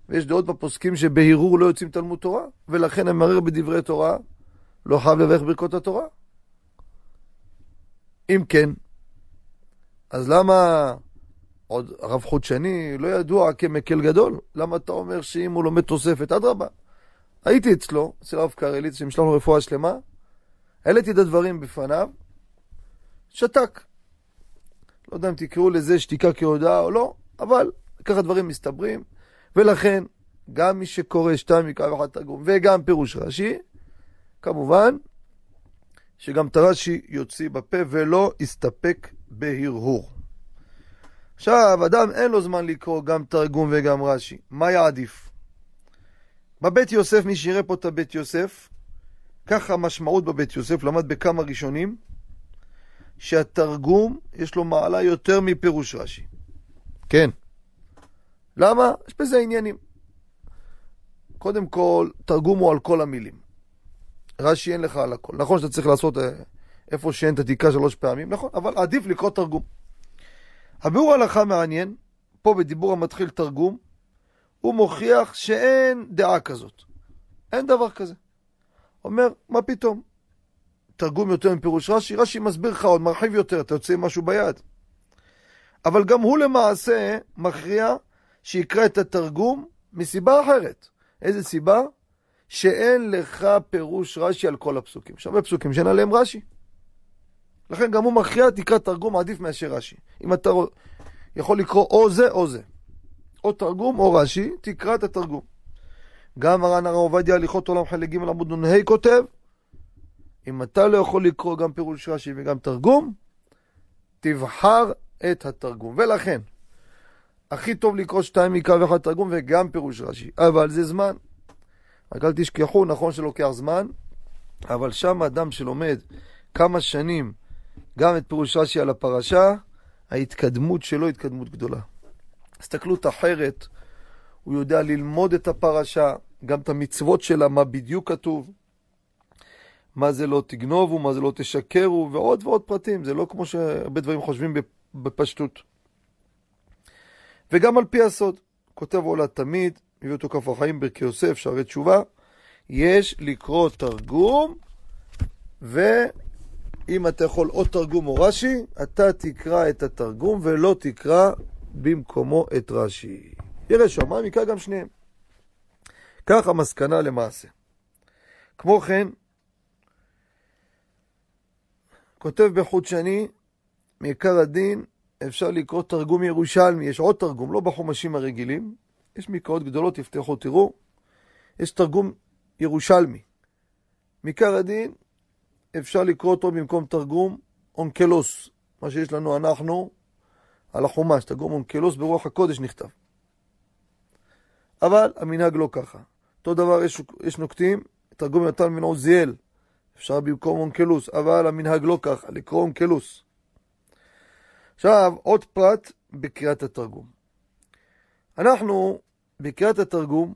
ויש דעות בפוסקים שבהירור לא יוצאים תלמוד תורה, ולכן המרר בדברי תורה לא חייב לברך ברכות התורה. אם כן, אז למה עוד הרב חודשני לא ידוע כמקל גדול? למה אתה אומר שאם הוא לומד תוספת? אדרבה. הייתי אצלו, אצל הרב קרליץ, שמשלח לו רפואה שלמה, העליתי את הדברים בפניו, שתק. לא יודע אם תקראו לזה שתיקה כהודעה או לא, אבל ככה דברים מסתברים, ולכן גם מי שקורא 2 מקרא ואחד תרגום וגם פירוש רש"י, כמובן שגם את הרש"י יוציא בפה ולא יסתפק בהרהור. עכשיו, אדם אין לו זמן לקרוא גם תרגום וגם רש"י. מה יעדיף? בבית יוסף, מי שיראה פה את הבית יוסף, ככה המשמעות בבית יוסף, למד בכמה ראשונים, שהתרגום יש לו מעלה יותר מפירוש רש"י. כן. למה? יש בזה עניינים. קודם כל, תרגום הוא על כל המילים. רש"י אין לך על הכל. נכון שאתה צריך לעשות איפה שאין את התיקה 3 פעמים, נכון, אבל עדיף לקרוא תרגום. הביאור הלכה מעניין, פה בדיבור המתחיל תרגום, הוא מוכיח שאין דעה כזאת. אין דבר כזה. אומר, מה פתאום? תרגום יותר מפירוש רש"י, רש"י מסביר לך עוד, מרחיב יותר, אתה יוצא משהו ביד. אבל גם הוא למעשה מכריע שיקרא את התרגום מסיבה אחרת. איזה סיבה? שאין לך פירוש רש"י על כל הפסוקים. שווה פסוקים שאין עליהם רש"י. לכן גם הוא מכריע, תקרא תרגום עדיף מאשר רש"י. אם אתה יכול לקרוא או זה או זה. או תרגום או רש"י, תקרא את התרגום. גם מרן הרב עובדיה הליכות עולם חלק ג' עמוד נ"ה כותב, אם אתה לא יכול לקרוא גם פירוש רש"י וגם תרגום, תבחר את התרגום. ולכן, הכי טוב לקרוא 2 מקרא ואחד תרגום וגם פירוש רש"י. אבל זה זמן. רק אל תשכחו, נכון שלוקח זמן, אבל שם אדם שלומד כמה שנים גם את פירוש רש"י על הפרשה, ההתקדמות שלו התקדמות גדולה. הסתכלות אחרת, הוא יודע ללמוד את הפרשה, גם את המצוות שלה, מה בדיוק כתוב, מה זה לא תגנובו, מה זה לא תשקרו, ועוד ועוד פרטים. זה לא כמו שהרבה דברים חושבים בפשטות. וגם על פי הסוד, כותב עולה תמיד, מביא אותו כף החיים ברכי יוסף, שערי תשובה, יש לקרוא תרגום, ואם אתה יכול או תרגום או רש"י, אתה תקרא את התרגום ולא תקרא במקומו את רש"י. יראה שמיים, יקרא גם שניהם. כך המסקנה למעשה. כמו כן, כותב בחודשני, מעיקר הדין, אפשר לקרוא תרגום ירושלמי. יש עוד תרגום, לא בחומשים הרגילים. יש מקראות גדולות, תפתחו, תראו. יש תרגום ירושלמי. מעיקר הדין, אפשר לקרוא אותו במקום תרגום אונקלוס. מה שיש לנו אנחנו על החומש. תרגום אונקלוס ברוח הקודש נכתב. אבל המנהג לא ככה. אותו דבר יש נוקטים, תרגום יונתן בן עוזיאל. אפשר במקום אונקלוס, אבל המנהג לא ככה, לקרוא אונקלוס. עכשיו, עוד פרט בקריאת התרגום. אנחנו, בקריאת התרגום,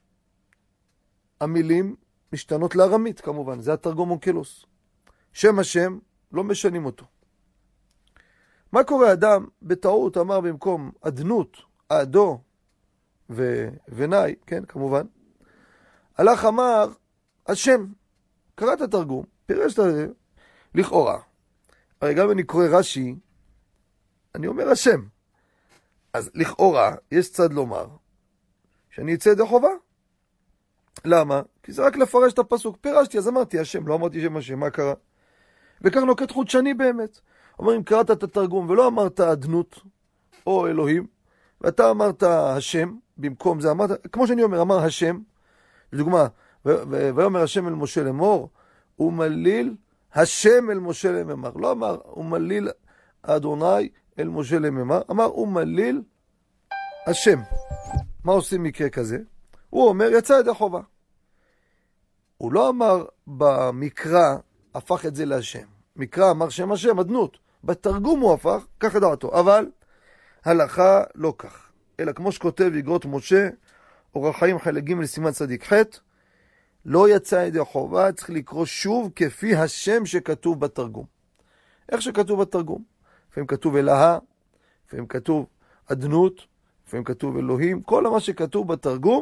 המילים משתנות לארמית, כמובן. זה התרגום אונקלוס. שם השם, לא משנים אותו. מה קורה אדם? בטעות אמר במקום אדנות, אדו ונאי, כן, כמובן. הלך אמר, השם. קרא את התרגום, פירש את זה, לכאורה. הרי גם אני קורא רש"י, אני אומר השם. אז לכאורה, יש צד לומר, שאני אצא ידי חובה. למה? כי זה רק לפרש את הפסוק. פירשתי, אז אמרתי השם, לא אמרתי שם השם, מה קרה? וכך נוקט חודשני באמת. אומר, אם קראת את התרגום ולא אמרת אדנות או אלוהים, ואתה אמרת השם, במקום זה אמרת, כמו שאני אומר, אמר השם, לדוגמה, ויאמר השם אל משה לאמור, ומליל השם אל משה לאמר. לא אמר, ומליל אדוני אל משה לאמר, אמר, ומליל השם. מה עושים מקרה כזה? הוא אומר, יצא ידי חובה. הוא לא אמר במקרא, הפך את זה להשם. מקרא אמר שם השם, אדנות. בתרגום הוא הפך, כך דעתו. אבל הלכה לא כך. אלא כמו שכותב יגרות משה, אורח חיים חלק ג' סימן צדיק ח', לא יצא ידי חובה, צריך לקרוא שוב כפי השם שכתוב בתרגום. איך שכתוב בתרגום? לפעמים כתוב אלוהה, לפעמים כתוב אדנות, לפעמים כתוב אלוהים, כל מה שכתוב בתרגום,